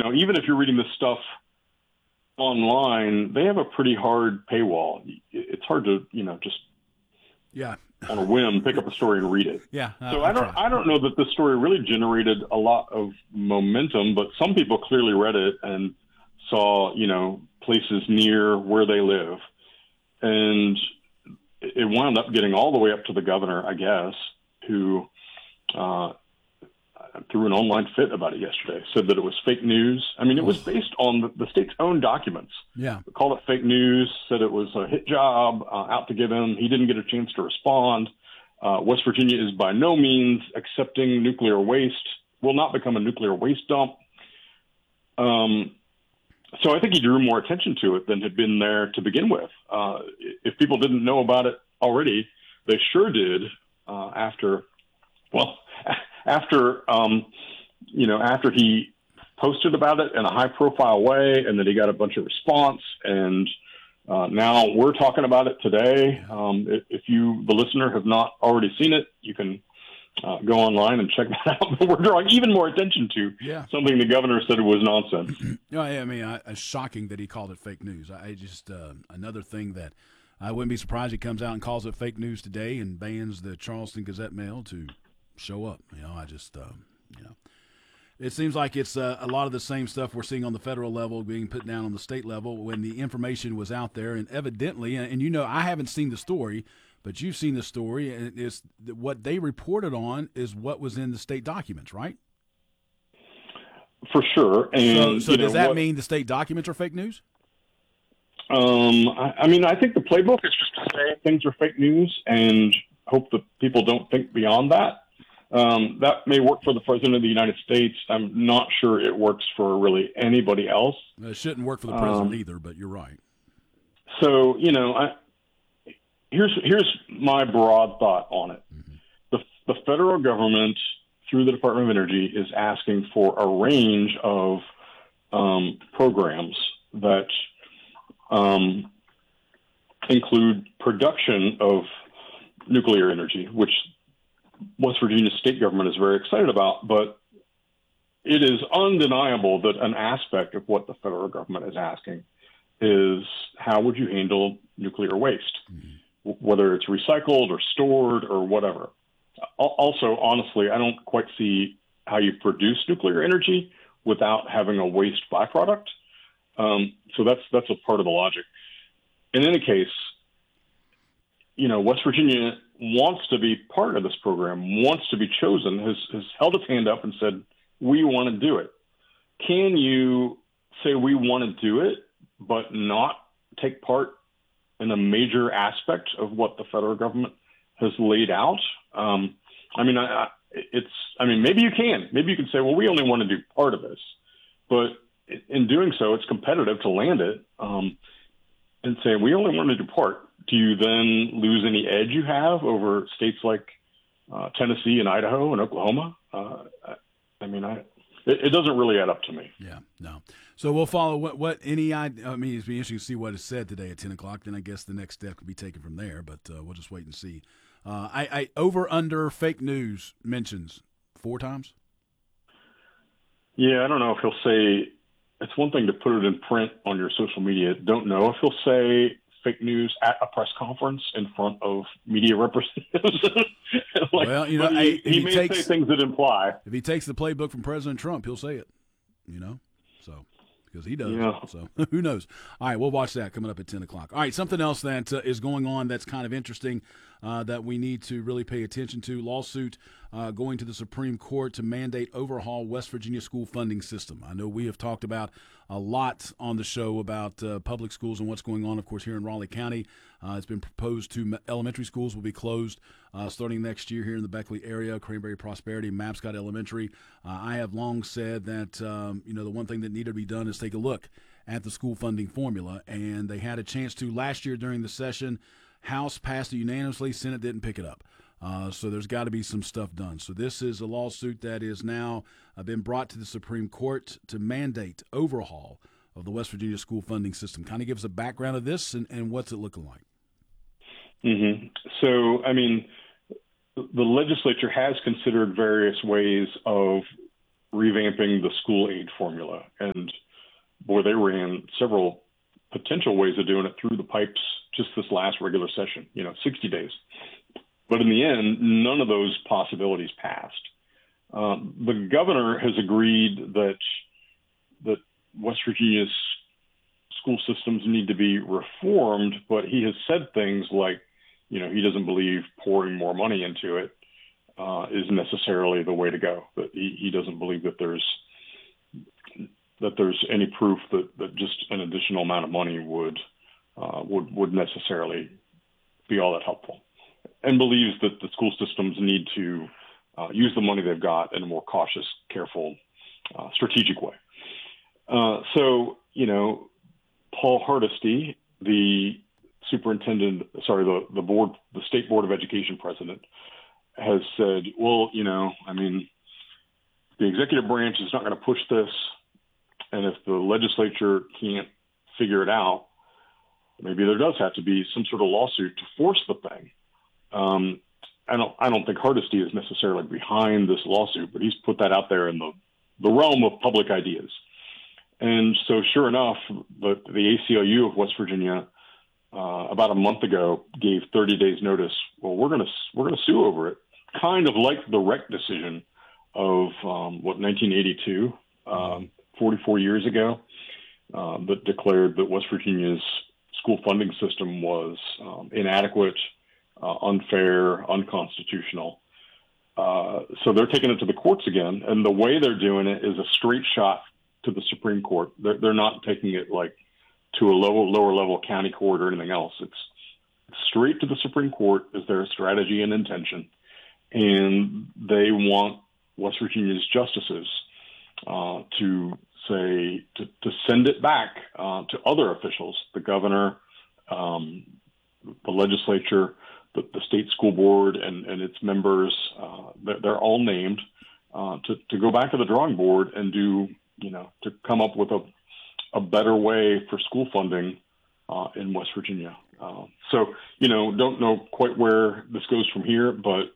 even if you're reading this stuff online, they have a pretty hard paywall. It's hard to, just Yeah. on a whim pick up a story and read it. Yeah. So I don't know that this story really generated a lot of momentum, but some people clearly read it and saw, places near where they live. And it wound up getting all the way up to the governor, I guess, who threw an online fit about it yesterday, said that it was fake news. I mean, it was based on the state's own documents. Yeah. Called it fake news, said it was a hit job out to get him. He didn't get a chance to respond. West Virginia is by no means accepting nuclear waste, will not become a nuclear waste dump. So I think he drew more attention to it than had been there to begin with. If people didn't know about it already, they sure did after he posted about it in a high-profile way, and then he got a bunch of response, and now we're talking about it today. If you, the listener, have not already seen it, you can go online and check that out. But we're drawing even more attention to something the governor said was nonsense. I mean, it's shocking that he called it fake news. I just another thing that I wouldn't be surprised he comes out and calls it fake news today and bans the Charleston Gazette-Mail to show up. It seems like it's a lot of the same stuff we're seeing on the federal level being put down on the state level when the information was out there. And evidently, and I haven't seen the story, but you've seen the story, and it's what they reported on is what was in the state documents, right? For sure. And so does that mean the state documents are fake news? I mean, I think the playbook is just to say things are fake news and hope that people don't think beyond that. That may work for the president of the United States. I'm not sure it works for really anybody else. It shouldn't work for the president either, but you're right. So, here's my broad thought on it. Mm-hmm. The federal government, through the Department of Energy, is asking for a range of programs that include production of nuclear energy, which West Virginia state government is very excited about, but it is undeniable that an aspect of what the federal government is asking is how would you handle nuclear waste, whether it's recycled or stored or whatever. Also, honestly, I don't quite see how you produce nuclear energy without having a waste byproduct. So that's a part of the logic. In any case, West Virginia wants to be part of this program, wants to be chosen, has held its hand up and said, we want to do it. Can you say we want to do it, but not take part in a major aspect of what the federal government has laid out? Maybe you can. Maybe you can say, well, we only want to do part of this. But in doing so, it's competitive to land it and say, we only want to do part. Do you then lose any edge you have over states like Tennessee and Idaho and Oklahoma? It doesn't really add up to me. Yeah, no. So we'll follow what any. It'd be interesting to see what is said today at 10 o'clock. Then I guess the next step could be taken from there. But we'll just wait and see. I over under fake news mentions 4 times. Yeah, I don't know if he'll say. It's one thing to put it in print on your social media. Don't know if he'll say fake news at a press conference in front of media representatives. He may say things that imply. If he takes the playbook from President Trump, he'll say it, so because he does. Yeah. So who knows? All right, we'll watch that coming up at 10 o'clock. All right, something else that is going on that's kind of interesting that we need to really pay attention to. Lawsuit going to the Supreme Court to mandate overhaul West Virginia school funding system. I know we have talked about a lot on the show about public schools and what's going on, of course, here in Raleigh County. It's been proposed to elementary schools will be closed starting next year here in the Beckley area, Cranberry Prosperity, Mapscott Elementary. I have long said that, the one thing that needed to be done is take a look at the school funding formula, and they had a chance to last year during the session. House passed it unanimously, Senate didn't pick it up. So there's got to be some stuff done. So this is a lawsuit that is now been brought to the Supreme Court to mandate overhaul of the West Virginia school funding system. Kind of gives a background of this and what's it looking like. Mm-hmm. So, the legislature has considered various ways of revamping the school aid formula. And boy, they ran several potential ways of doing it through the pipes just this last regular session, 60 days. But in the end, none of those possibilities passed. The governor has agreed that West Virginia's school systems need to be reformed, but he has said things like, he doesn't believe pouring more money into it is necessarily the way to go. That he doesn't believe that there's any proof that just an additional amount of money would necessarily be all that helpful, and believes that the school systems need to use the money they've got in a more cautious, careful, strategic way. Paul Hardesty, the the State Board of Education president, has said, well, the executive branch is not going to push this, and if the legislature can't figure it out, maybe there does have to be some sort of lawsuit to force the thing. I don't think Hardesty is necessarily behind this lawsuit, but he's put that out there in the realm of public ideas. And so, sure enough, the ACLU of West Virginia about a month ago gave 30 days notice. Well, we're gonna sue over it, kind of like the REC decision of 1982, 44 years ago, that declared that West Virginia's school funding system was inadequate, unfair, unconstitutional. So they're taking it to the courts again, and the way they're doing it is a straight shot to the Supreme Court. They're not taking it like to a lower level county court or anything else. It's straight to the Supreme Court is their strategy and intention, and they want West Virginia's justices to send it back to other officials, the governor, the legislature, the state school board, and its members. They're all named to go back to the drawing board and to come up with a better way for school funding in West Virginia. Don't know quite where this goes from here, but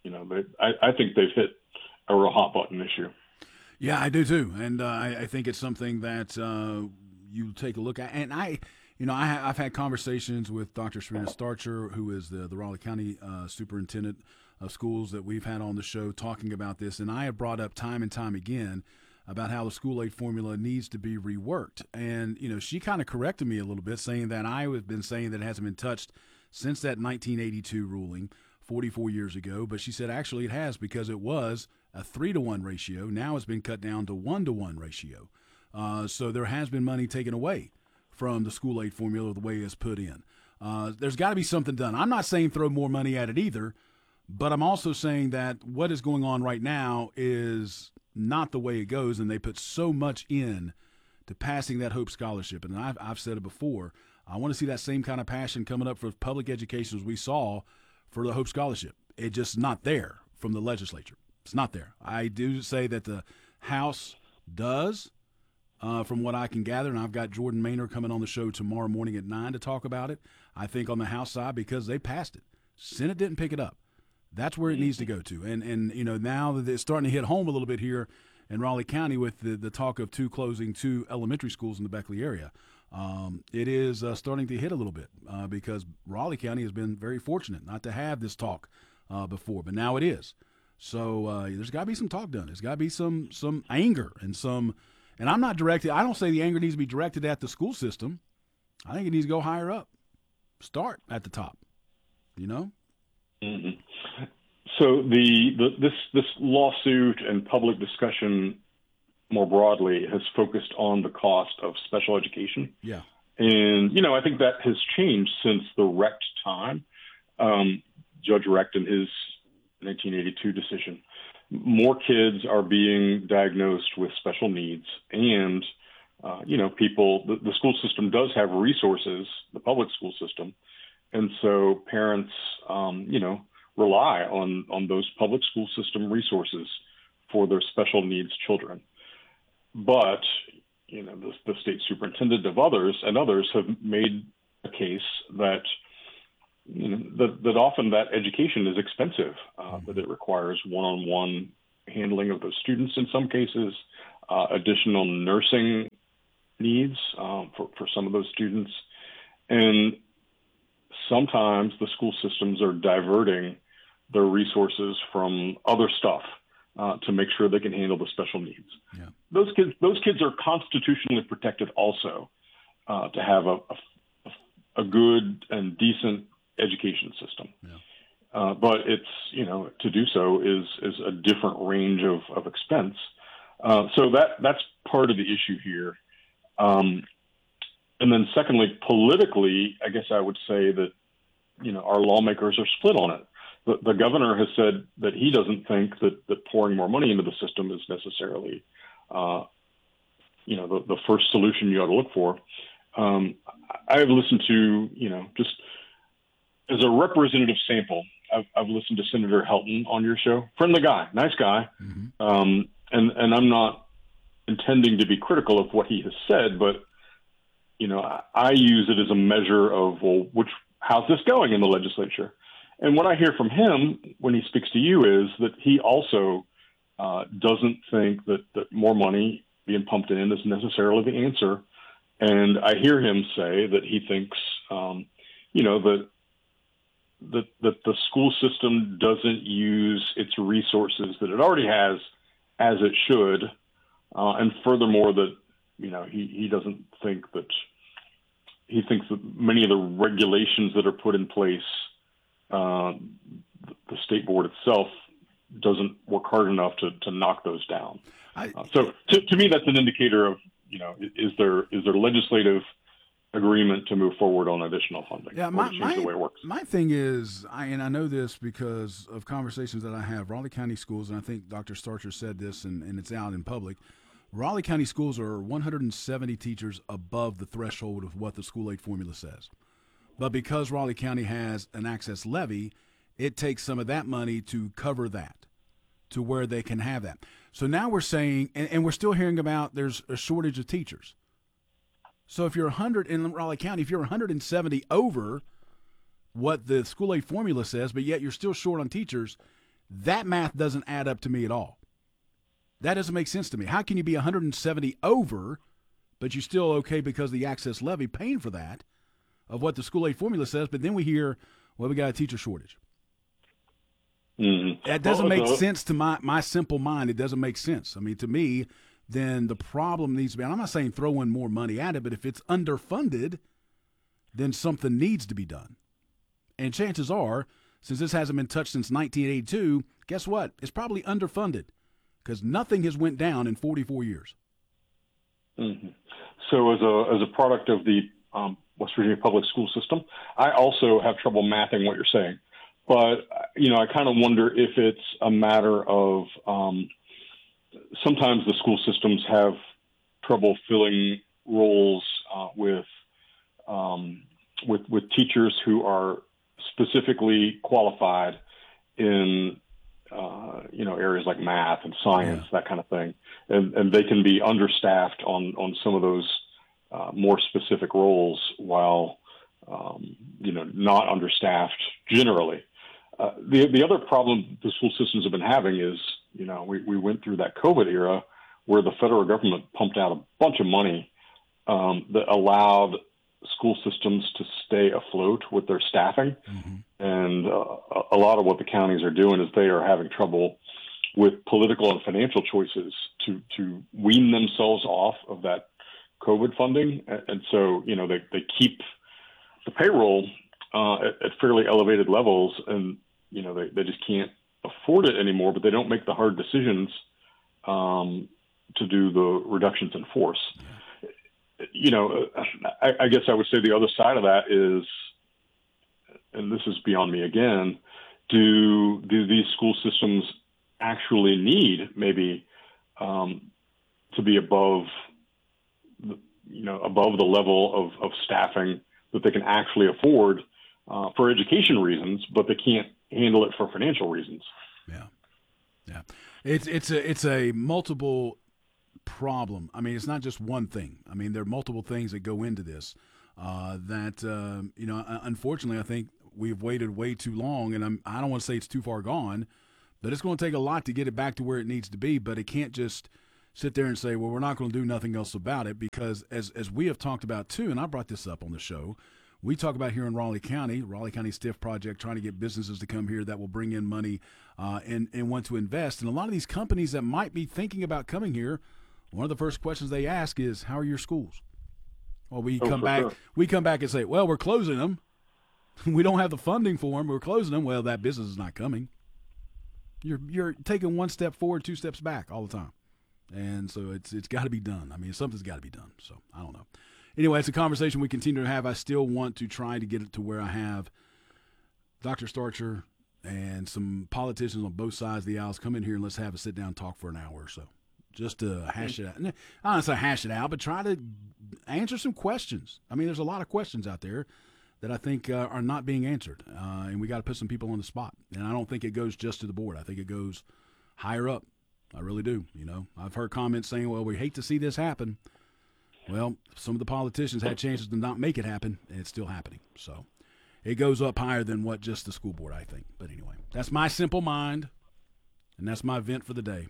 I think they've hit a real hot button issue. Yeah, I do too, and I think it's something that you take a look at. And I've had conversations with Dr. Serena Starcher, who is the Raleigh County Superintendent of Schools that we've had on the show talking about this, and I have brought up time and time again about how the school aid formula needs to be reworked. And, she kind of corrected me a little bit, saying that I have been saying that it hasn't been touched since that 1982 ruling 44 years ago. But she said, actually, it has, because it was a 3-to-1 ratio. Now it's been cut down to 1-to-1 ratio. So there has been money taken away from the school aid formula the way it's put in. There's got to be something done. I'm not saying throw more money at it either, but I'm also saying that what is going on right now is not the way it goes, and they put so much in to passing that Hope Scholarship. And I've said it before, I want to see that same kind of passion coming up for public education as we saw for the Hope Scholarship. It's just not there from the legislature. It's not there. I do say that the House does, from what I can gather, and I've got Jordan Maynard coming on the show tomorrow morning at 9 to talk about it. I think on the House side, because they passed it. Senate didn't pick it up. That's where it needs to go to. And now that it's starting to hit home a little bit here in Raleigh County with the talk of closing two elementary schools in the Beckley area, it is starting to hit a little bit because Raleigh County has been very fortunate not to have this talk before, but now it is. So there's got to be some talk done. There's got to be some anger and I'm not directed. I don't say the anger needs to be directed at the school system. I think it needs to go higher up. Start at the top, Mm-hmm. So this lawsuit and public discussion more broadly has focused on the cost of special education. Yeah. And, I think that has changed since the Recht time. Judge Recht in his 1982 decision. More kids are being diagnosed with special needs, and, the school system does have resources, the public school system. And so parents, rely on those public school system resources for their special needs children. But, the state superintendent of others have made a case that, that often that education is expensive, that it requires one-on-one handling of those students in some cases, additional nursing needs for some of those students. And sometimes the school systems are diverting their resources from other stuff to make sure they can handle the special needs. Yeah. Those kids are constitutionally protected also to have a good and decent education system. Yeah. But it's, to do so is a different range of expense. So that's part of the issue here. And then secondly, politically, I guess I would say that, our lawmakers are split on it. The governor has said that he doesn't think that pouring more money into the system is necessarily, the first solution you ought to look for. I have listened to, just as a representative sample, I've listened to Senator Helton on your show. Friendly guy, nice guy. Mm-hmm. And I'm not intending to be critical of what he has said, but, I use it as a measure of, how's this going in the legislature? And what I hear from him when he speaks to you is that he also doesn't think that more money being pumped in is necessarily the answer. And I hear him say that he thinks, that the school system doesn't use its resources that it already has as it should. And furthermore, that, he doesn't think that he thinks that many of the regulations that are put in place, the state board itself doesn't work hard enough to knock those down. So to me, that's an indicator of, is there legislative agreement to move forward on additional funding? Yeah, the way it works. My thing is, and I know this because of conversations that I have, Raleigh County Schools, and I think Dr. Starcher said this, and it's out in public, Raleigh County Schools are 170 teachers above the threshold of what the school aid formula says. But because Raleigh County has an access levy, it takes some of that money to cover that, to where they can have that. So now we're saying, and we're still hearing about there's a shortage of teachers. So if you're 100 in Raleigh County, if you're 170 over what the school aid formula says, but yet you're still short on teachers, that math doesn't add up to me at all. That doesn't make sense to me. How can you be 170 over, but you're still okay because of the access levy paying for that of what the school aid formula says, but then we hear, we got a teacher shortage. Mm-hmm. That doesn't make sense to my simple mind. It doesn't make sense. I mean, to me, then the problem needs to be, and I'm not saying throw in more money at it, but if it's underfunded, then something needs to be done. And chances are, since this hasn't been touched since 1982, guess what? It's probably underfunded because nothing has went down in 44 years. Mm-hmm. So as a product of the West Virginia public school system, I also have trouble mathing what you're saying. But, I kind of wonder if it's a matter of sometimes the school systems have trouble filling roles with teachers who are specifically qualified in areas like math and science, that kind of thing, and they can be understaffed on some of those more specific roles, while not understaffed generally. The other problem the school systems have been having is, we went through that COVID era where the federal government pumped out a bunch of money that allowed school systems to stay afloat with their staffing. Mm-hmm. And a lot of what the counties are doing is they are having trouble with political and financial choices to wean themselves off of that COVID funding. And so, they keep the payroll at fairly elevated levels, and, they just can't afford it anymore, but they don't make the hard decisions to do the reductions in force. I guess I would say the other side of that is, and this is beyond me again, do these school systems actually need maybe to be above the level of staffing that they can actually afford for education reasons, but they can't handle it for financial reasons? Yeah. It's a multiple problem. I mean, it's not just one thing. I mean, there are multiple things that go into this unfortunately, I think we've waited way too long, and I don't want to say it's too far gone, But it's going to take a lot to get it back to where it needs to be, but it can't just sit there and say, well, we're not going to do nothing else about it, because as we have talked about too, and I brought this up on the show, we talk about here in Raleigh County STIF project, trying to get businesses to come here that will bring in money and want to invest. And a lot of these companies that might be thinking about coming here, one of the first questions they ask is, how are your schools? Well, we come back and say, well, we're closing them. We don't have the funding for them. We're closing them. Well, that business is not coming. You're taking one step forward, two steps back all the time. And so it's got to be done. I mean, something's got to be done. So I don't know. Anyway, it's a conversation we continue to have. I still want to try to get it to where I have Dr. Starcher and some politicians on both sides of the aisles come in here and let's have a sit-down talk for an hour or so. Just to hash it out. I don't want to say hash it out, but try to answer some questions. I mean, there's a lot of questions out there that I think are not being answered, and we got to put some people on the spot. And I don't think it goes just to the board. I think it goes higher up. I really do. You know, I've heard comments saying, well, we hate to see this happen. Well, some of the politicians had chances to not make it happen, and it's still happening. So it goes up higher than what just the school board, I think. But anyway, that's my simple mind, and that's my vent for the day.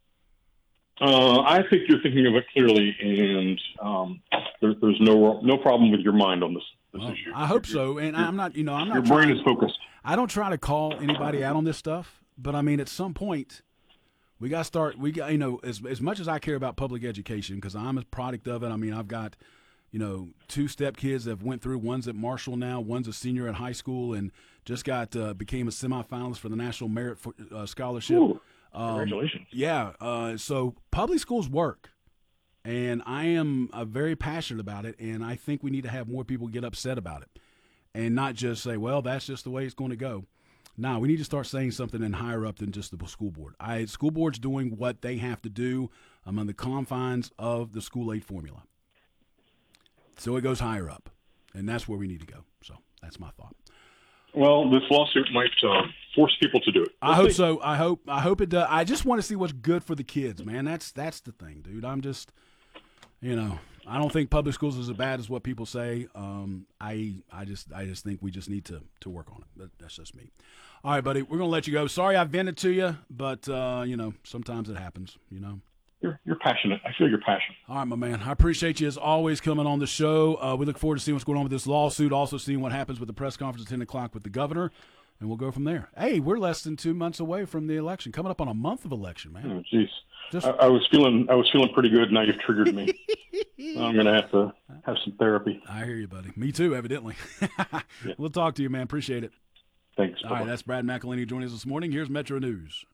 I think you're thinking of it clearly, and there's no problem with your mind on this issue. I hope so, and I'm not. Your brain is focused. I don't try to call anybody out on this stuff, but I mean, at some point, we got to start. We got, as much as I care about public education, because I'm a product of it. I mean, I've got, two step kids that went through. One's at Marshall now. One's a senior at high school, and just became a semifinalist for the National Merit Scholarship. Ooh. Congratulations. Yeah. So public schools work, and I am very passionate about it, and I think we need to have more people get upset about it and not just say, well, that's just the way it's going to go. No, we need to start saying something and higher up than just the school board. School board's doing what they have to do among the confines of the school aid formula. So it goes higher up, and that's where we need to go. So that's my thought. Well, this lawsuit might force people to do it. I hope so. I hope it does. I just want to see what's good for the kids, man. That's the thing, dude. I'm just, I don't think public schools is as bad as what people say. I just think we just need to work on it. That's just me. All right, buddy. We're gonna let you go. Sorry I vented to you, but sometimes it happens. You're passionate. I feel your passion. All right, my man. I appreciate you as always coming on the show. We look forward to seeing what's going on with this lawsuit, also seeing what happens with the press conference at 10 o'clock with the governor, and we'll go from there. Hey, we're less than 2 months away from the election, coming up on a month of election, man. Oh, jeez. I was feeling pretty good. Now you've triggered me. I'm going to have to have some therapy. I hear you, buddy. Me too, evidently. Yeah. We'll talk to you, man. Appreciate it. Thanks. All right, that's Brad McElhaney joining us this morning. Here's Metro News.